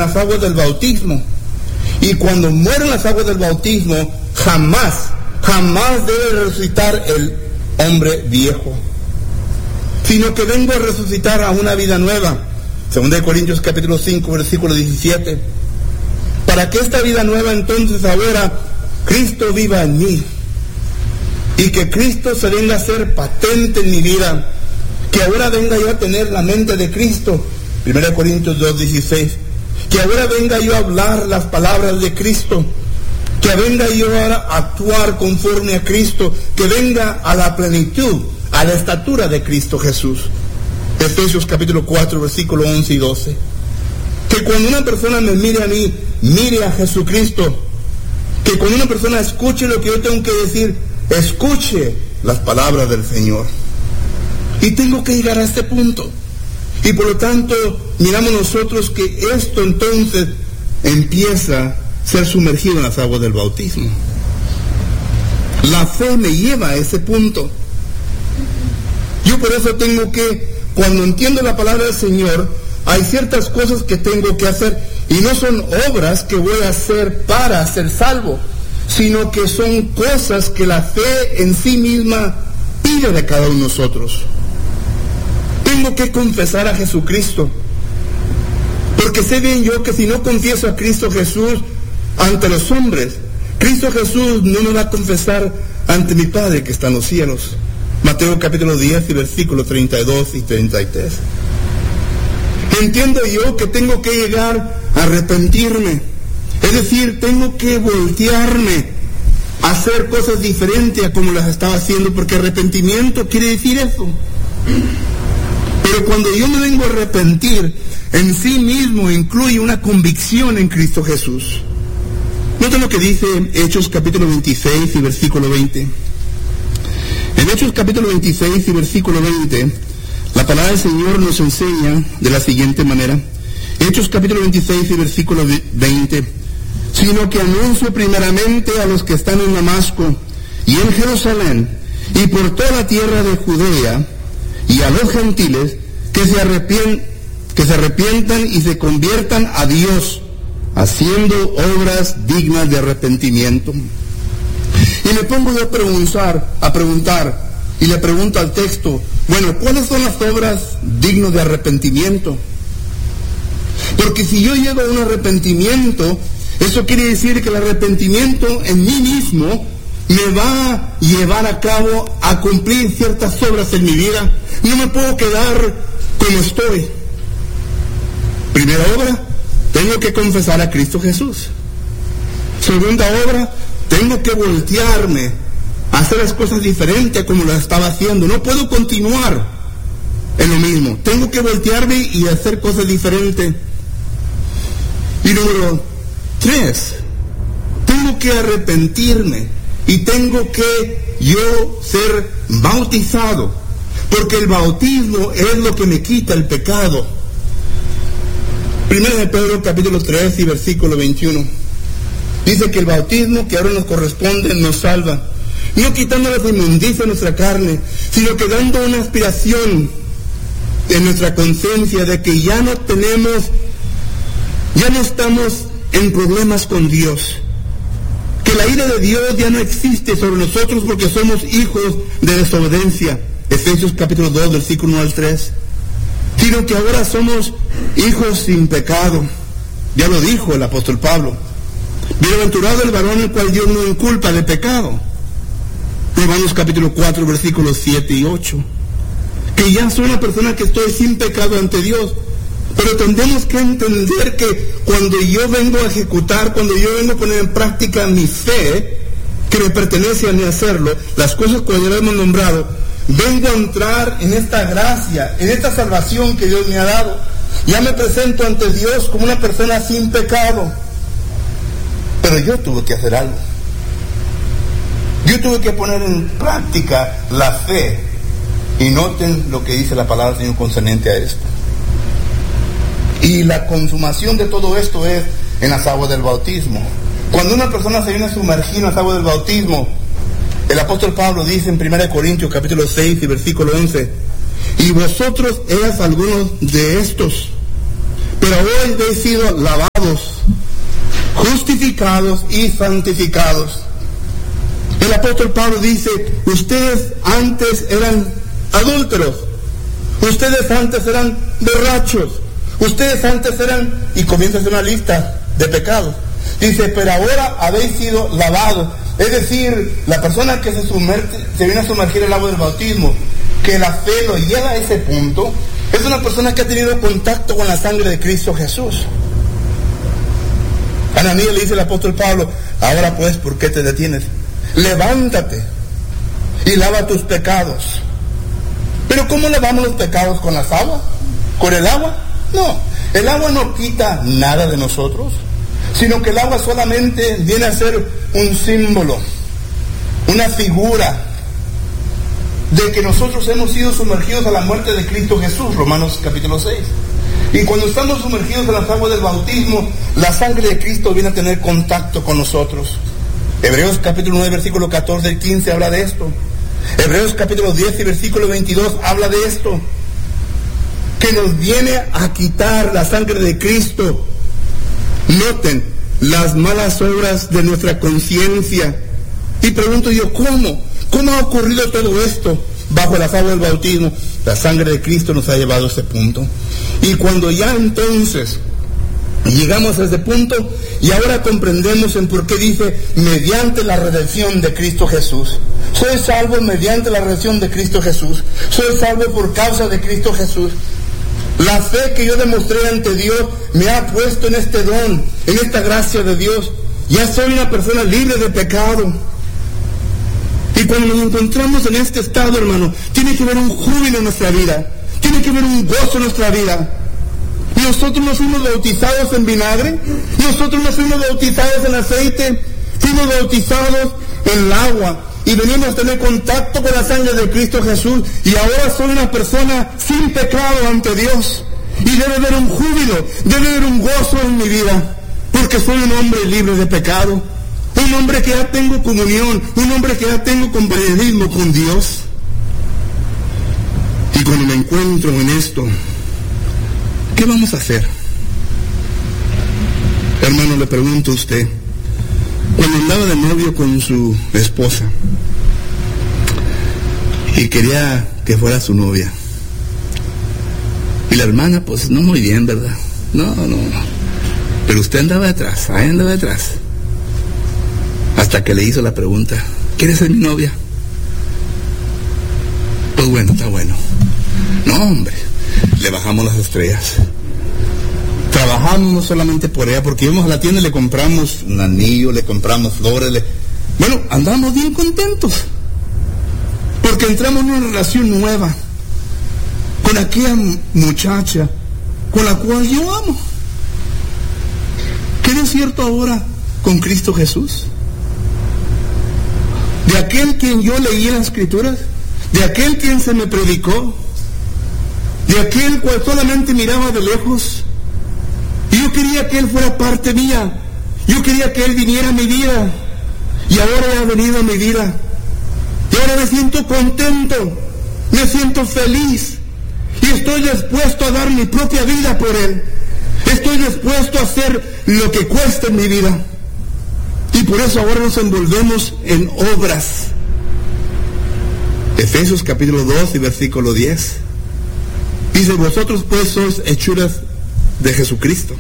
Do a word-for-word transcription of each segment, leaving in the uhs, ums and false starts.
las aguas del bautismo. Y cuando mueren las aguas del bautismo, jamás, jamás debe resucitar el hombre viejo, sino que vengo a resucitar a una vida nueva. Segunda de Corintios capítulo cinco, versículo diecisiete. Para que esta vida nueva entonces ahora Cristo viva en mí, y que Cristo se venga a ser patente en mi vida, que ahora venga yo a tener la mente de Cristo. Primera de Corintios dos, dieciséis. Que ahora venga yo a hablar las palabras de Cristo, que venga yo ahora a actuar conforme a Cristo, que venga a la plenitud, a la estatura de Cristo Jesús. Efesios capítulo cuatro, versículo once y doce. Que cuando una persona me mire a mí, mire a Jesucristo. Que cuando una persona escuche lo que yo tengo que decir, escuche las palabras del Señor. Y tengo que llegar a este punto. Y por lo tanto, miramos nosotros que esto entonces empieza a ser sumergido en las aguas del bautismo. La fe me lleva a ese punto. Yo por eso tengo que, cuando entiendo la palabra del Señor, hay ciertas cosas que tengo que hacer, y no son obras que voy a hacer para ser salvo, sino que son cosas que la fe en sí misma pide de cada uno de nosotros. Tengo que confesar a Jesucristo, porque sé bien yo que si no confieso a Cristo Jesús ante los hombres, Cristo Jesús no me va a confesar ante mi Padre que está en los cielos. Mateo capítulo diez y versículos treinta y dos y treinta y tres. Entiendo yo que tengo que llegar a arrepentirme, es decir, tengo que voltearme a hacer cosas diferentes a como las estaba haciendo, porque arrepentimiento quiere decir eso. Pero cuando yo me vengo a arrepentir, en sí mismo incluye una convicción en Cristo Jesús. Noten lo que dice Hechos capítulo veintiséis y versículo veinte. En Hechos capítulo veintiséis y versículo veinte, la palabra del Señor nos enseña de la siguiente manera. Hechos capítulo veintiséis y versículo veinte. Sino que anuncio primeramente a los que están en Damasco y en Jerusalén y por toda la tierra de Judea y a los gentiles que se arrepien, que se arrepientan y se conviertan a Dios, haciendo obras dignas de arrepentimiento. Y me pongo yo a preguntar, a preguntar, y le pregunto al texto, bueno, ¿cuáles son las obras dignas de arrepentimiento? Porque si yo llego a un arrepentimiento, eso quiere decir que el arrepentimiento en mí mismo me va a llevar a cabo a cumplir ciertas obras en mi vida. No me puedo quedar como estoy. Primera obra, tengo que confesar a Cristo Jesús. Segunda obra, tengo que voltearme a hacer las cosas diferentes como las estaba haciendo. No puedo continuar en lo mismo. Tengo que voltearme y hacer cosas diferentes. Y número tres, tengo que arrepentirme y tengo que yo ser bautizado, porque el bautismo es lo que me quita el pecado. Primero de Pedro capítulo tres y versículo veintiuno. Dice que el bautismo que ahora nos corresponde nos salva, no quitando la inmundicia de nuestra carne, sino que dando una aspiración en nuestra conciencia de que ya no tenemos, ya no estamos en problemas con Dios, que la ira de Dios ya no existe sobre nosotros porque somos hijos de desobediencia. Efesios capítulo dos, versículo uno al tres. Sino que ahora somos hijos sin pecado. Ya lo dijo el apóstol Pablo. Bienaventurado el varón el cual Dios no inculpa de pecado. Romanos capítulo cuatro, versículos siete y ocho. Que ya soy una persona que estoy sin pecado ante Dios. Pero tendremos que entender que cuando yo vengo a ejecutar, cuando yo vengo a poner en práctica mi fe, que me pertenece a mí hacerlo, las cosas que ya hemos nombrado, vengo a entrar en esta gracia, en esta salvación que Dios me ha dado. Ya me presento ante Dios como una persona sin pecado. Pero yo tuve que hacer algo. Yo tuve que poner en práctica la fe. Y noten lo que dice la palabra del Señor concerniente a esto. Y la consumación de todo esto es en las aguas del bautismo. Cuando una persona se viene a sumergir en las aguas del bautismo, el apóstol Pablo dice en primera de Corintios capítulo seis y versículo once, y vosotros eras algunos de estos, pero hoy habéis sido lavados, justificados y santificados. El apóstol Pablo dice, ustedes antes eran adúlteros, ustedes antes eran borrachos, ustedes antes eran, y comienza a hacer una lista de pecados. Dice, pero ahora habéis sido lavados. Es decir, la persona que se sumerge, se viene a sumergir el agua del bautismo, que la fe lo lleva a ese punto, es una persona que ha tenido contacto con la sangre de Cristo Jesús. Ananías le dice el apóstol Pablo, ahora pues, ¿por qué te detienes? Levántate y lava tus pecados. ¿Pero cómo lavamos los pecados? ¿Con las aguas? ¿Con el agua? No, el agua no quita nada de nosotros, sino que el agua solamente viene a ser un símbolo, una figura de que nosotros hemos sido sumergidos a la muerte de Cristo Jesús, Romanos capítulo seis. Y cuando estamos sumergidos en las aguas del bautismo, la sangre de Cristo viene a tener contacto con nosotros. Hebreos capítulo nueve, versículo catorce y quince habla de esto. Hebreos capítulo diez y versículo veintidós habla de esto, que nos viene a quitar la sangre de Cristo. Noten las malas obras de nuestra conciencia. Y pregunto yo, ¿cómo? ¿Cómo ha ocurrido todo esto? Bajo las aguas del bautismo, la sangre de Cristo nos ha llevado a ese punto. Y cuando ya entonces llegamos a ese punto, y ahora comprendemos en por qué dice, mediante la redención de Cristo Jesús. Soy salvo mediante la redención de Cristo Jesús. Soy salvo por causa de Cristo Jesús. La fe que yo demostré ante Dios me ha puesto en este don, en esta gracia de Dios. Ya soy una persona libre de pecado. Y cuando nos encontramos en este estado, hermano, tiene que haber un júbilo en nuestra vida. Tiene que haber un gozo en nuestra vida. Nosotros no fuimos bautizados en vinagre. Nosotros no fuimos bautizados en aceite. Fuimos bautizados en el agua. Y venimos a tener contacto con la sangre de Cristo Jesús. Y ahora soy una persona sin pecado ante Dios. Y debe haber un júbilo, debe haber un gozo en mi vida. Porque soy un hombre libre de pecado. Un hombre que ya tengo comunión. Un hombre que ya tengo compañerismo con Dios. Y cuando me encuentro en esto, ¿qué vamos a hacer? Hermano, le pregunto a usted, cuando andaba de novio con su esposa y quería que fuera su novia, y la hermana, pues no muy bien, ¿verdad? No, no, no. Pero usted andaba detrás, ahí andaba detrás. Hasta que le hizo la pregunta, ¿quieres ser mi novia? Pues bueno, está bueno. No, hombre, le bajamos las estrellas. Trabajamos no solamente por ella, porque íbamos a la tienda y le compramos un anillo, le compramos flores, le... bueno, andamos bien contentos, porque entramos en una relación nueva con aquella muchacha con la cual yo amo. ¿Qué no es cierto ahora con Cristo Jesús? De aquel quien yo leí en las Escrituras, de aquel quien se me predicó, de aquel cual solamente miraba de lejos, y yo quería que Él fuera parte mía, yo quería que Él viniera a mi vida, y ahora ha venido a mi vida, y ahora me siento contento, me siento feliz, y estoy dispuesto a dar mi propia vida por Él, estoy dispuesto a hacer lo que cueste en mi vida, y por eso ahora nos envolvemos en obras. Efesios capítulo dos y versículo diez dice, vosotros pues sois hechuras de Jesucristo,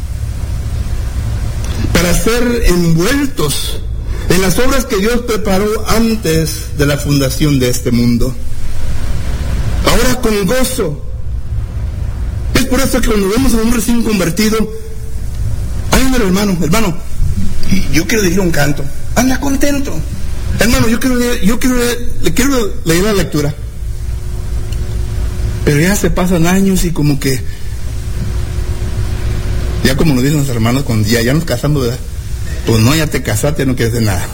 para ser envueltos en las obras que Dios preparó antes de la fundación de este mundo, ahora con gozo. Es por eso que cuando vemos a un recién convertido, anda hermano, hermano, yo quiero decir un canto, anda contento, hermano, yo quiero leer, yo quiero leer, le quiero leer la lectura. Pero ya se pasan años y como que, ya como nos dicen los hermanos, cuando ya, ya nos casamos, ¿verdad? Pues no, ya te casaste, no quieres de nada.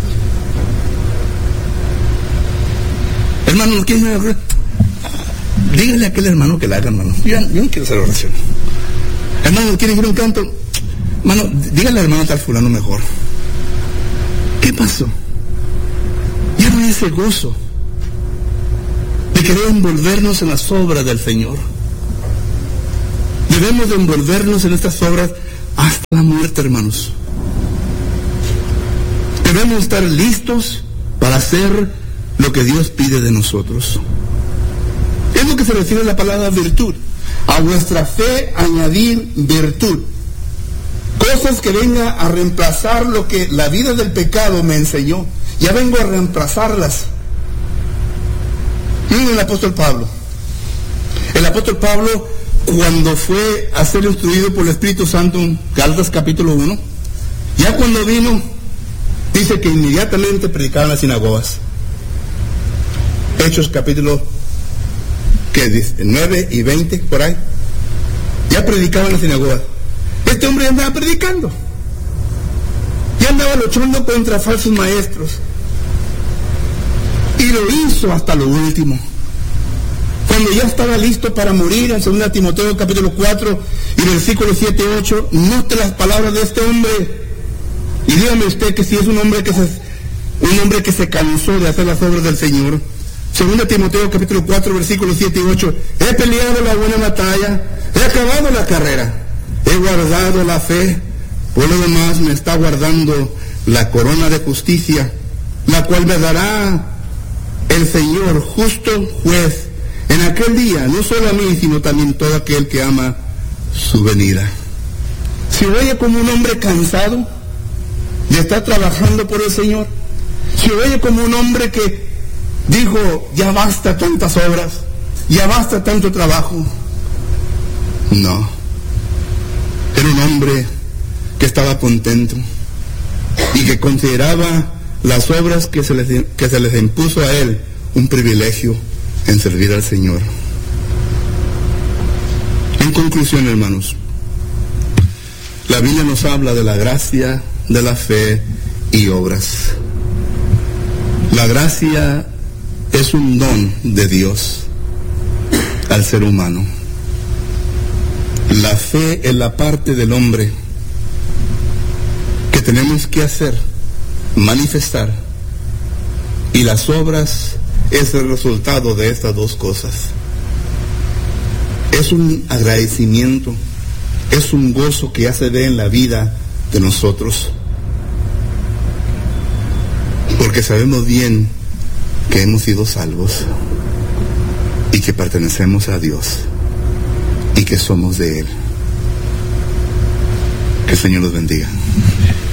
Hermano, ¿no quieres nada? Dígale a aquel hermano que la haga, hermano. Yo, yo no quiero hacer oración. Hermano, ¿quiere ir un canto? Hermano, dígale al hermano tal fulano mejor. ¿Qué pasó? Ya no hay ese gozo de querer envolvernos en las obras del Señor, Debemos de envolvernos en estas obras hasta la muerte, hermanos. Debemos estar listos para hacer lo que Dios pide de nosotros. Es lo que se refiere a la palabra virtud. A vuestra fe añadir virtud. Cosas que vengan a reemplazar lo que la vida del pecado me enseñó. Ya vengo a reemplazarlas. Miren el apóstol Pablo. El apóstol Pablo, cuando fue a ser instruido por el Espíritu Santo, Gálatas capítulo uno, ya cuando vino, dice que inmediatamente predicaban las sinagogas. Hechos capítulo ¿qué dice? nueve y veinte, por ahí. Ya predicaban las sinagogas. Este hombre andaba predicando. Ya andaba luchando contra falsos maestros. Y lo hizo hasta lo último. Cuando ya estaba listo para morir, en segunda Timoteo capítulo cuatro y versículos siete y ocho, note las palabras de este hombre. Y dígame usted que si es un hombre que se, un hombre que se cansó de hacer las obras del Señor. segunda Timoteo capítulo cuatro versículos siete y ocho. He peleado la buena batalla, he acabado la carrera, he guardado la fe, por lo demás me está guardando la corona de justicia, la cual me dará el Señor, justo juez, en aquel día, no solo a mí, sino también todo aquel que ama su venida. ¿Se oye como un hombre cansado de estar trabajando por el Señor? ¿Se oye como un hombre que dijo, ya basta tantas obras, ya basta tanto trabajo? No. Era un hombre que estaba contento y que consideraba las obras que se les, que se les impuso a él un privilegio en servir al Señor. En conclusión, hermanos, la Biblia nos habla de la gracia, de la fe y obras. La gracia es un don de Dios al ser humano. La fe es la parte del hombre que tenemos que hacer, manifestar, y las obras es el resultado de estas dos cosas. Es un agradecimiento, es un gozo que ya se ve en la vida de nosotros, porque sabemos bien que hemos sido salvos y que pertenecemos a Dios y que somos de Él. Que el Señor los bendiga.